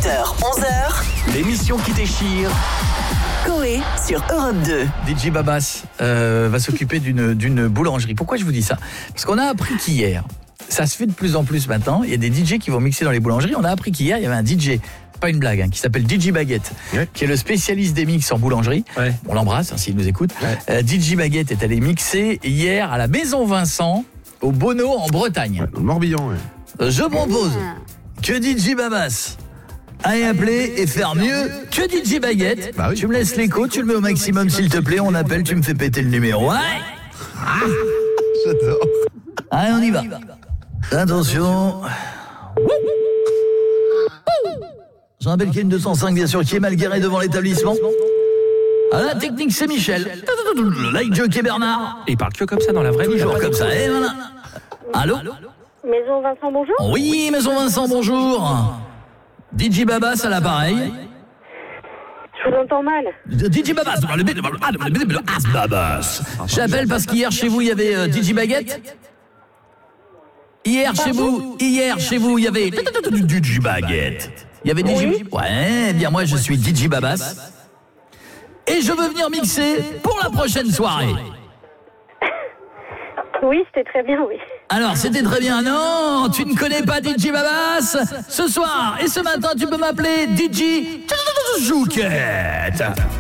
8h, 11h. L'émission qui déchire. Coé sur Europe 2. DJ Babas va s'occuper d'une boulangerie. Pourquoi je vous dis ça? Parce qu'on a appris qu'hier, ça se fait de plus en plus maintenant, il y a des DJ qui vont mixer dans les boulangeries. On a appris qu'hier, il y avait un DJ, pas une blague, qui s'appelle DJ Baguette, qui est le spécialiste des mix en boulangerie. Ouais. On l'embrasse, s'il nous écoute. Ouais. DJ Baguette est allé mixer hier à la Maison Vincent, au Bonneau, en Bretagne. Ouais, dans le Morbihan, Je propose que DJ Babas aille appeler et faire mieux que DJ Baguette. Bah oui. Tu me laisses l'écho, tu le mets au maximum s'il te plaît, on appelle, tu me fais péter le numéro. Ouais. J'adore. Allez, on y va. Attention. Je rappelle qu'il y a une 205 bien sûr qui est mal garée devant l'établissement. À la technique c'est Michel. Like Jockey Bernard. Et il parle que comme ça dans la vraie vie. Toujours comme ça. Et voilà. Allô? Maison Vincent, bonjour. Oui, Maison Vincent, bonjour. DJ Babas à l'appareil. Je vous entends mal. DJ Babas. J'appelle parce qu'hier chez vous il y avait DJ Baguette. Hier chez vous, il y avait DJ Baguette. Il y avait DJ. Oui. Ouais, eh bien moi je suis DJ Babas. Et je veux venir mixer pour la prochaine soirée. Oui, c'était très bien, oui. Alors, c'était très bien. Non, tu ne connais pas DJ Babas. Ce soir et ce matin, tu peux m'appeler DJ Jouquette.